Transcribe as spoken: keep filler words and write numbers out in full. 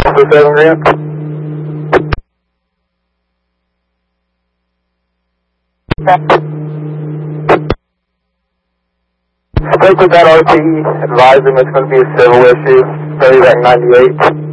For seven grand. Spoke with that R T E, advised him it's going to be a civil issue, thirty back ninety-eight.